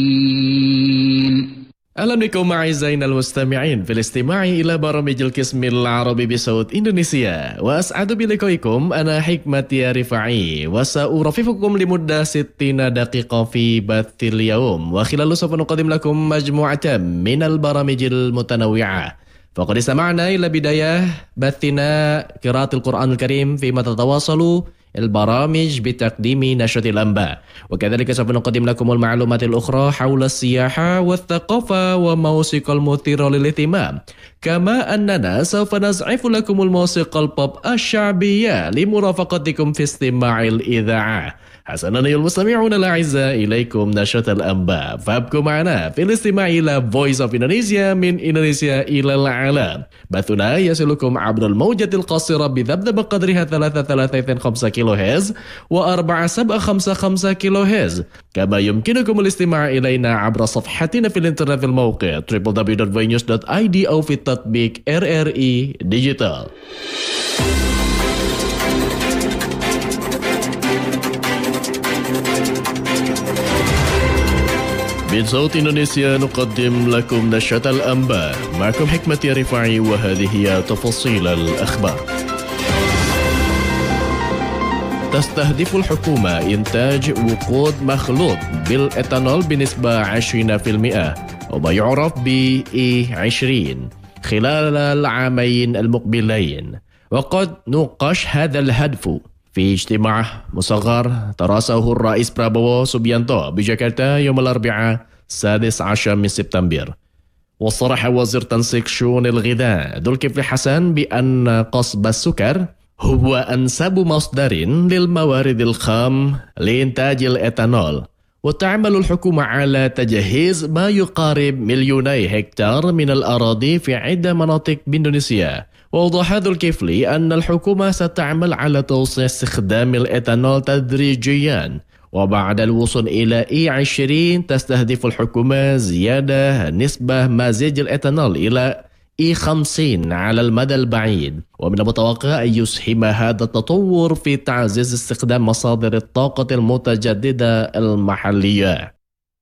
أهلا بكم أعزائنا المستمعين في الاستماع إلى برامج القسم العربي بصوت إندونيسيا، وأسعد بلقائكم. أنا حكمة يا رفاعي، وسأرافقكم لمدة 60 دقيقة في بث اليوم، وخلاله سوف نقدم لكم مجموعة من البرامج المتنوعة. فقد استمعنا إلى بداية بثنا قراءة القرآن الكريم فيما تتواصل البرامج بتقديم نشرة الأنباء، وكذلك سوف نقدم لكم المعلومات الأخرى حول السياحة والثقافة وموسيقى المثيرة للاهتمام، كما أننا سوف نزعف لكم الموسيقى البوب الشعبية لمرافقتكم في استماع الإذاعة. حسنا أيها المستمعون الأعزاء، إليكم نشرة الأنباء، فابقوا معنا في الاستماع إلى Voice of Indonesia من إندونيسيا إلى العالم. بثنا يصلكم عبر الموجة القصيرة بذبذب قدرها 335 كيلو هرتز و4755 كيلو هرتز، كما يمكنكم الاستماع إلينا عبر صفحتنا في الإنترنت في الموقع www.voinews.id أو في التطبيق RRI Digital. من صوت إندونيسيا نقدم لكم نشرة الأنباء، معكم حكمة يا رفاعي، وهذه هي تفاصيل الأخبار. تستهدف الحكومة إنتاج وقود مخلوط بالإيثانول بنسبة 20%، وما يعرف ب E20 خلال العامين المقبلين. وقد نوقش هذا الهدف في اجتماع مصغر ترأسه الرئيس برابوو سوبيانتو بجاكرتا يوم الأربعاء 16 من سبتمبر. وصرح وزير تنسيق شؤون الغذاء ذو الكفل حسن بأن قصب السكر هو أنسب مصدر للموارد الخام لإنتاج الإيثانول، وتعمل الحكومة على تجهيز ما يقارب 2,000,000 هكتار من الأراضي في عدة مناطق بإندونيسيا. وأوضح ذو الكفل أن الحكومة ستعمل على توسيع استخدام الإيثانول تدريجيا، وبعد الوصول إلى E20 تستهدف الحكومة زيادة نسبة مزيج الإيثانول إلى E50 على المدى البعيد. ومن المتوقع أن يسهم هذا التطور في تعزيز استخدام مصادر الطاقة المتجددة المحلية.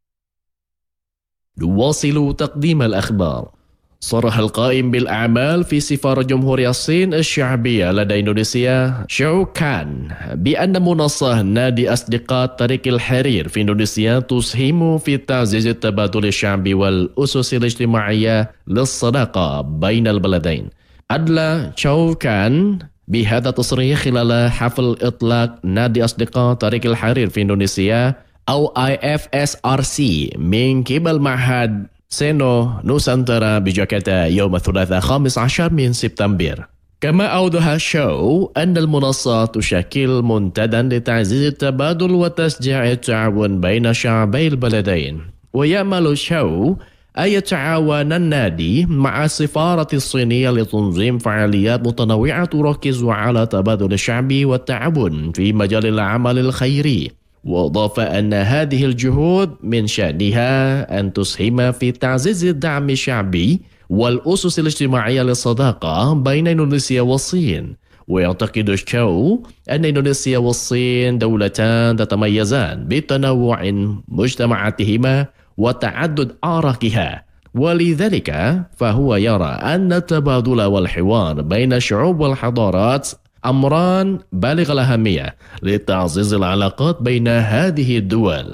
نواصل تقديم الأخبار. صرح القائم بالأعمال في سفارة جمهورية الصين الشعبية لدى إندونيسيا شو كان بأن منصة نادي أصدقاء طريق الحرير في إندونيسيا تسهم في تعزيز التبادل الشعبي والأسس الاجتماعية للصداقة بين البلدين. أدلى شو كان بهذا التصريح خلال حفل إطلاق نادي أصدقاء طريق الحرير في إندونيسيا أو IFSRC من قبل معهد سينو نوسانترا بجاكرتا يوم الثلاثاء 15 من سبتمبر. كما أوضح شو أن المنصة تشكل منتدى لتعزيز التبادل وتشجيع التعاون بين شعبي البلدين. ويأمل شو أن يتعاون النادي مع السفارة الصينية لتنظيم فعاليات متنوعة تركز على تبادل الشعبي والتعاون في مجال العمل الخيري. وأضاف أن هذه الجهود من شأنها أن تسهم في تعزيز الدعم الشعبي والأسس الاجتماعية للصداقة بين إندونيسيا والصين. ويعتقد شو أن إندونيسيا والصين دولتان تتميزان بتنوع مجتمعاتهما وتعدد أعراقها، ولذلك فهو يرى أن التبادل والحوار بين الشعوب والحضارات أمران بالغ الأهمية لتعزيز العلاقات بين هذه الدول.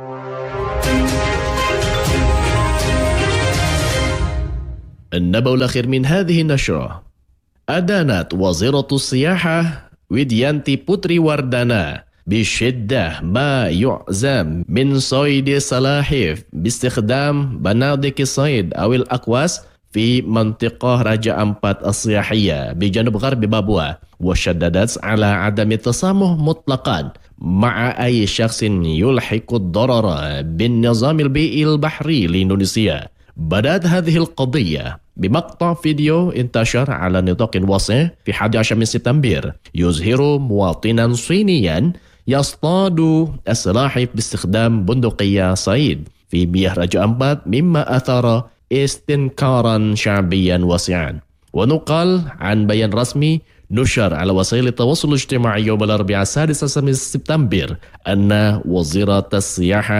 النبأ الأخير من هذه النشرة: أدانت وزيرة السياحة ويديانتي بوتري وردانا بشدة ما يعزم من صيد السلاحف باستخدام بنادق الصيد أو الأقواس في منطقة رجاء أمبات السياحية بجنوب غرب بابوا، وشددت على عدم التسامح مطلقا مع أي شخص يلحق الضرر بالنظام البيئي البحري لإندونيسيا. بدأت هذه القضية بمقطع فيديو انتشر على نطاق واسع في 11 من سبتمبر يظهر مواطنا صينيا يصطاد السلاحف باستخدام بندقية صيد في مياه رجاء أمبات، مما أثار استنكارا شعبيا واسعا. ونقل عن بيان رسمي نشر على وسائل التواصل الاجتماعي يوم الأربعاء 16 سبتمبر أن وزيرة السياحة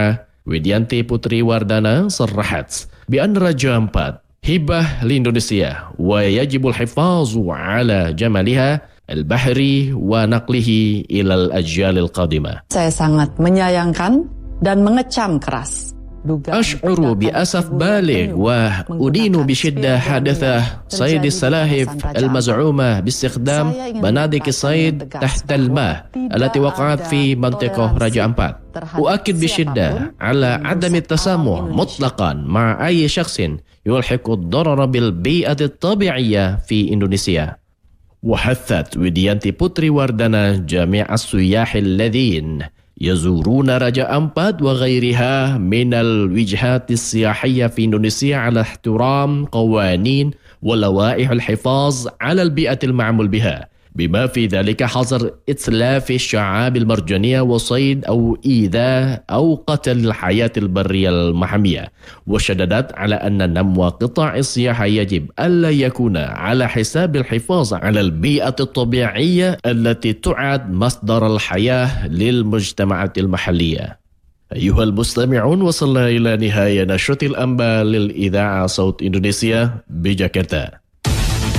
Widianti Putri Wardana صرحت بأن Raja Ampat hibah لإندونيسيا ويجب الحفاظ على جمالها البحري ونقله إلى الأجيال القادمة. Saya sangat menyayangkan dan mengecam keras أشعر بأسف بالغ وأدين بشدة حادثة صيد السلاحف المزعومة باستخدام بنادق الصيد تحت الماء التي وقعت في منطقة Raja Ampat. أؤكد بشدة على عدم التسامح مطلقا مع أي شخص يلحق الضرر بالبيئة الطبيعية في إندونيسيا. وحثت ويديانتي بوتري وردنا جميع السياح الذين يزورون Raja Ampat وغيرها من الوجهات السياحية في إندونيسيا على احترام قوانين ولوائح الحفاظ على البيئة المعمول بها، بما في ذلك حظر إتلاف الشعاب المرجانية وصيد أو إيذاء أو قتل الحياة البرية المحمية. وشددت على أن نمو قطاع السياحة يجب ألا يكون على حساب الحفاظ على البيئة الطبيعية التي تعد مصدر الحياة للمجتمعات المحلية. أيها المستمعون، وصلنا إلى نهاية نشرة الأنباء للإذاعة صوت إندونيسيا بجاكرتا.